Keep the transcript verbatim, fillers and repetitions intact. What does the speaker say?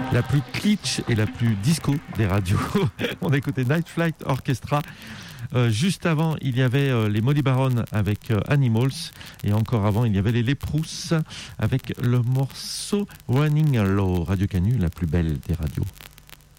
La plus kitsch et la plus disco des radios. On a écouté Night Flight Orchestra. Euh, juste avant, il y avait euh, les Molly Baron avec euh, Animals. Et encore avant, il y avait les Léprous avec le morceau Running Low. Radio Canu, la plus belle des radios.